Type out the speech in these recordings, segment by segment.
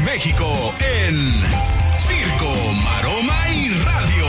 México en Circo, Maroma y Radio.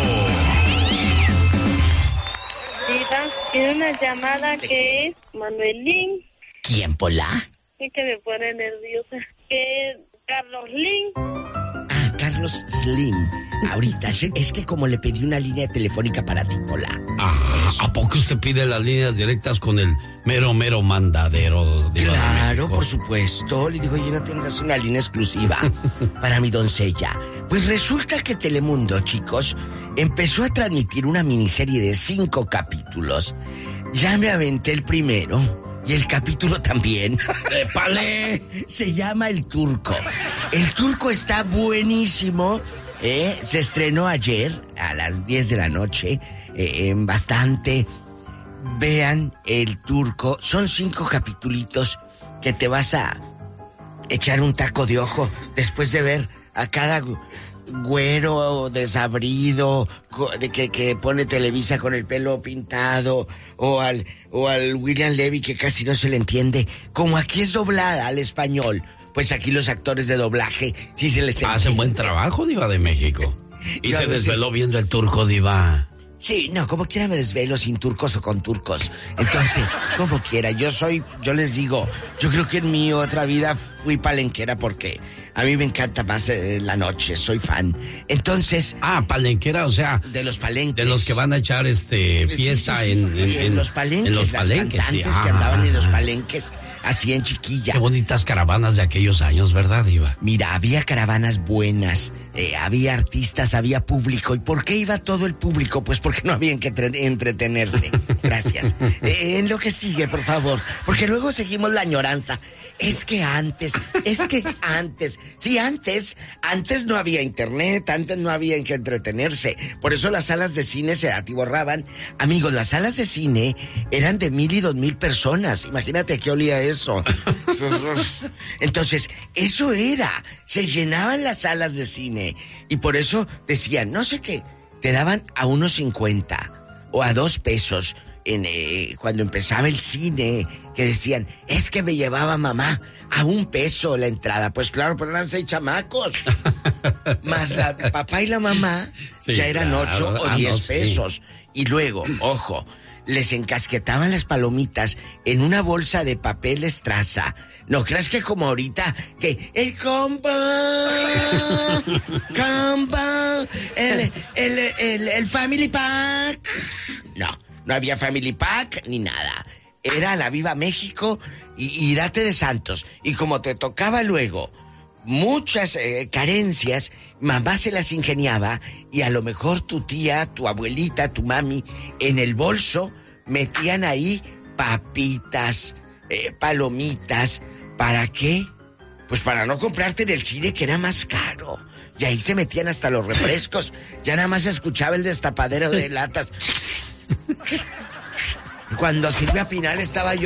Diva, tiene una llamada que es Manuelín. ¿Quién, Pola? Es que me pone nerviosa. Que es Carlos Lin. Ah, Carlos Slim. Ahorita, es que como le pedí una línea telefónica para ti, Pola. Ah, ¿a poco usted pide las líneas directas con el mero mandadero? Claro, por supuesto. Le digo, yo no tendrás una línea exclusiva para mi doncella. Pues resulta que Telemundo, chicos, empezó a transmitir una miniserie de 5 capítulos. Ya me aventé el primero. Y el capítulo también. ¡Épale! Se llama El Turco. El Turco está buenísimo. Se estrenó ayer a las 10 de la noche. Bastante. Vean El Turco. Son 5 capitulitos que te vas a echar un taco de ojo después de ver a cada güero desabrido de que pone Televisa con el pelo pintado, o al William Levy que casi no se le entiende. Como aquí es doblada al español, pues aquí los actores de doblaje sí se les entiende. Hacen buen trabajo, Diva de México. Y se desveló viendo El Turco, Diva. Sí, no, como quiera me desvelo sin turcos o con turcos. Entonces, como quiera, yo les digo, yo creo que en mi otra vida fui palenquera porque a mí me encanta más la noche, soy fan. Entonces... Ah, palenquera, o sea... De los palenques. De los que van a echar fiesta sí. En los palenques. En los las palenques, cantantes sí. que andaban en los palenques, así en chiquilla. Qué bonitas caravanas de aquellos años, ¿verdad, Diva? Mira, había caravanas buenas, había artistas, había público. ¿Y por qué iba todo el público? Pues porque no había que entretenerse. Gracias. En lo que sigue, por favor, porque luego seguimos la añoranza. Es que antes. Sí, antes no había internet, antes no había en que entretenerse. Por eso las salas de cine se atiborraban. Amigos, las salas de cine eran de 1,000 y 2,000 personas. Imagínate a qué olía eso. Entonces, eso era. Se llenaban las salas de cine. Y por eso decían, no sé qué, te daban a 1.50 o a 2 pesos. Cuando empezaba el cine, que decían, es que me llevaba mamá a 1 peso la entrada. Pues claro, pero eran 6 chamacos. Más el papá y la mamá, sí, ya eran 8 o 10 pesos. Sí. Y luego, ojo, les encasquetaban las palomitas en una bolsa de papel estraza. No creas que como ahorita, que el compa, el family pack. No había family pack ni nada. Era la Viva México y date de santos. Y como te tocaba luego muchas carencias, mamá se las ingeniaba y a lo mejor tu tía, tu abuelita, tu mami, en el bolso metían ahí papitas, palomitas. ¿Para qué? Pues para no comprarte en el cine, que era más caro. Y ahí se metían hasta los refrescos. Ya nada más se escuchaba el destapadero de latas. Cuando Silvia Pinal estaba yo